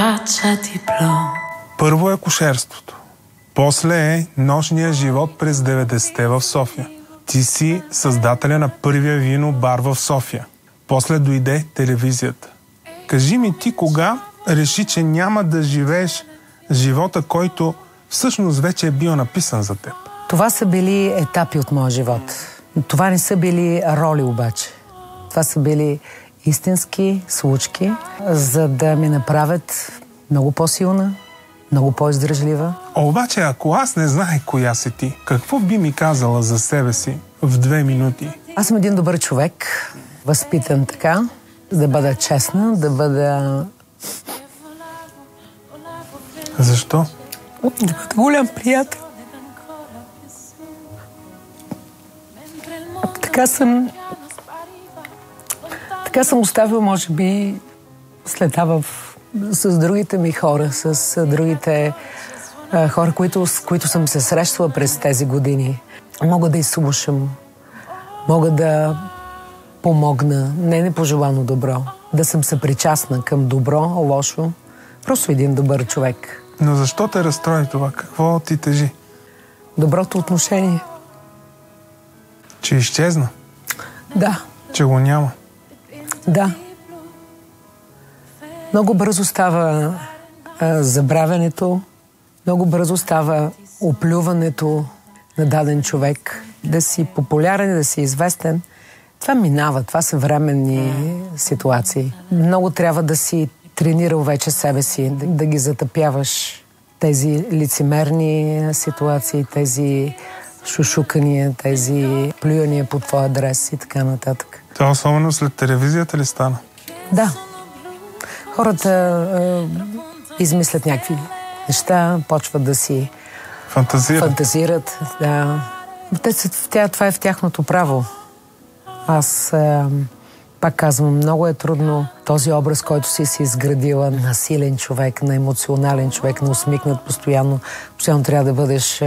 Първо е акушерството. После е нощния живот през 90-те в София. Ти си създателя на първия вино бар в София. После дойде телевизията. Кажи ми ти кога реши, че няма да живееш живота, който всъщност вече е бил написан за теб? Това са били етапи от моя живот. Това не са били роли обаче. Това са били истински случки, за да ме направят много по-силна, много по-издръжлива. Обаче, ако аз не знаех коя си ти, какво би ми казала за себе си в 2 минути? Аз съм един добър човек, възпитан така, да бъда честна, да бъда... Защо? Да бъда голям приятел. Така съм оставил, може би, следа с другите ми хора, с другите хора, с които съм се срещала през тези години. Мога да изслушам, мога да помогна, не непожелано добро, да съм съпричастна към добро, лошо. Просто един добър човек. Но защо те разстрои това? Какво ти тежи? Доброто отношение. Че изчезна? Да. Че го няма? Да. Много бързо става забравянето, много бързо става оплюването на даден човек. Да си популярен, да си известен, това минава, това са временни ситуации. Много трябва да си тренирал вече себе си, да ги затъпяваш. Тези лицемерни ситуации, тези шушукания, тези плюяния по твоя адрес и така нататък. Това особено след телевизията ли стана? Да. Хората измислят някакви неща, почват да си фантазират. Да. Това е в тяхното право. Аз пак казвам, много е трудно този образ, който си изградила на силен човек, на емоционален човек, на усмихнат постоянно. Постоянно трябва да бъдеш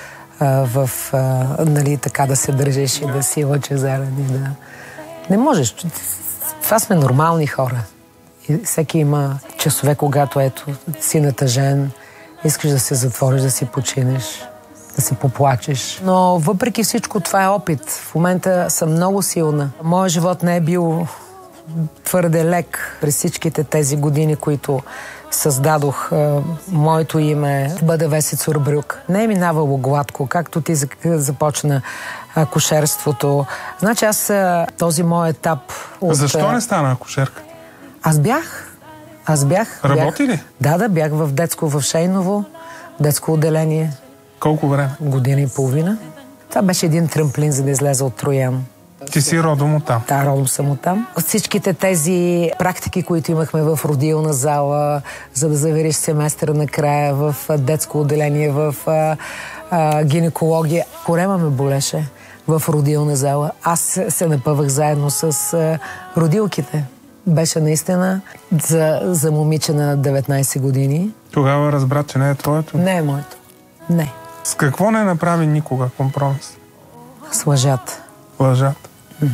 нали, така да се държиш и да си лъчезарен и да... Не можеш. Това сме нормални хора. И всеки има часове, когато ето си натъжен, искаш да се затвориш, да си починеш, да се поплачеш. Но въпреки всичко това е опит. В момента съм много силна. Моят живот не е бил твърде лек през всичките тези години, които създадох моето име бъде Весец Урбрюк. Не е минавало гладко, както ти започна акушерството. Значи аз този мой етап... Защо не стана акушерка? Аз бях. Работи ли? Да, бях в Шейново, детско отделение. Колко време? Година и половина. Това беше един трамплин, за да излеза от Троян. Ти си родом оттам? Да, родом съм оттам. Всичките тези практики, които имахме в родилна зала, за да завериш семестъра накрая, в детско отделение, в гинекология. Корема ме болеше в родилна зала. Аз се напъвах заедно с родилките. Беше наистина за момиче на 19 години. Тогава разбра, че не е твоето? Не е моето. Не. С какво не направи никога компромис? С лъжата. Лъжата?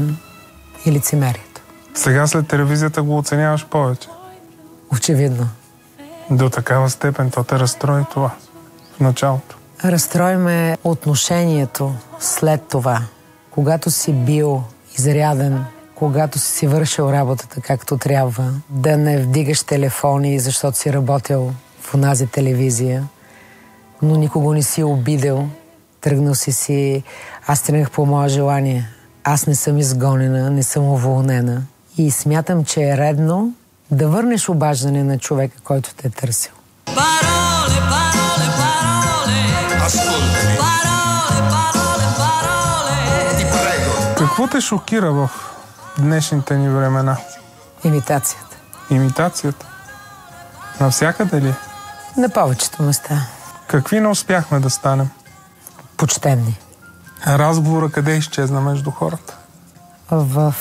И лицемерието. Сега след телевизията го оценяваш повече? Очевидно. До такава степен то те разстрои това в началото? Разстрои ме отношението след това. Когато си бил изряден, когато си вършил работата както трябва, да не вдигаш телефони, защото си работил в онази телевизия, но никого не си обидел, тръгнал си... Аз тръгнах по мое желание. Аз не съм изгонена, не съм уволнена. И смятам, че е редно да върнеш обаждане на човека, който те е търсил. Parole, parole, parole. Ascoltami. Parole, parole, parole. Ti prego. Какво те шокира в днешните ни времена? Имитацията. Имитацията? Навсякъде ли? На повечето места. Какви не успяхме да станем? Почтенни. Разговора къде изчезна между хората? В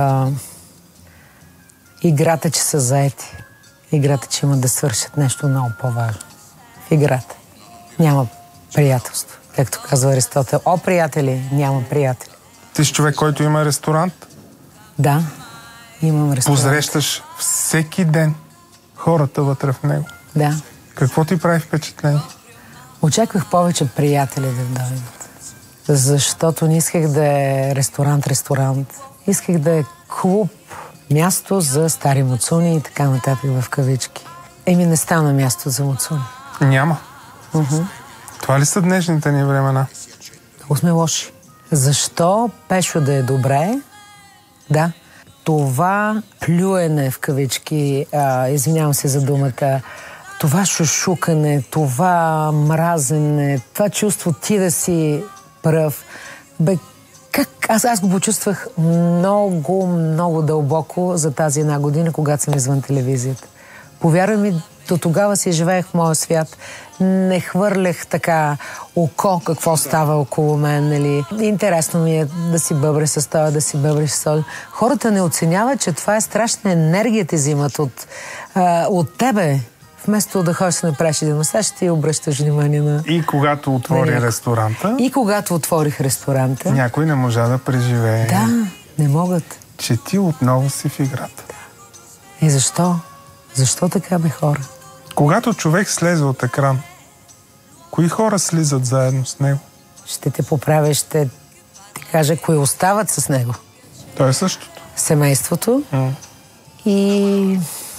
играта, че са заети. Играта, че имат да свършат нещо много по-важно. В играта. Няма приятелство. Както казва Аристотел. О, приятели, няма приятели. Ти си човек, който има ресторант? Да, имам ресторант. Посрещаш всеки ден хората вътре в него. Да. Какво ти прави впечатление? Очаквах повече приятели да дойдат. Защото не исках да е ресторант. Исках да е клуб, място за стари муцуни и така нататък в кавички. Не стана място за муцуни. Няма. Това ли са днешните ни времена? Много сме лоши. Защо Пешо да е добре? Да. Това плюене в кавички, извинявам се за думата, това шушукане, това мразене, това чувство ти да си пръв. Аз го почувствах много, много дълбоко за тази една година, когато съм извън телевизията. Повярвай ми, до тогава си живеех в моя свят. Не хвърлях така око какво става около мен. Нали. Интересно ми е да си бъбре с това, да си бъбре с това. Хората не оценяват, че това е страшна енергия ти взимат от тебе. Вместо да ходиш да направиш един масаж, ти обръщаш внимание на... И когато отвори ресторанта... И когато отворих ресторанта... Някой не можа да преживее... Да, не могат. Че ти отново си в играта. Да. И защо? Защо така бе, хора? Когато човек слезе от екран, кои хора слизат заедно с него? Ще те поправя, ще ти кажа кои остават с него. То е същото. Семейството и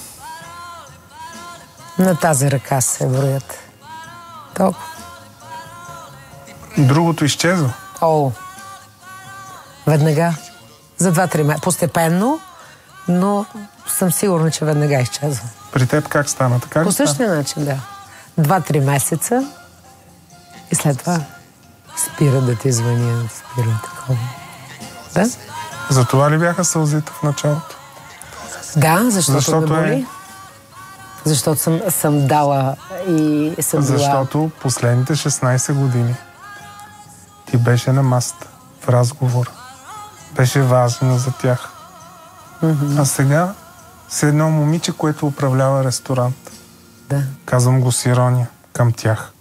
на тази ръка се броят. Толкова. Другото изчезва. Веднага. За 2-3 месеца. Постепенно, но съм сигурна, че веднага изчезва. При теб как стана? Така по същия начин, да. 2-3 месеца и след това спира да ти звъня, спира такова. Да? За това ли бяха сълзите в началото? Да, защото ме боли. Защото съм дала и съм била... Защото последните 16 години ти беше на масата, в разговор. Беше важно за тях. А сега с едно момиче, което управлява ресторант. Да. Казвам го с ирония към тях.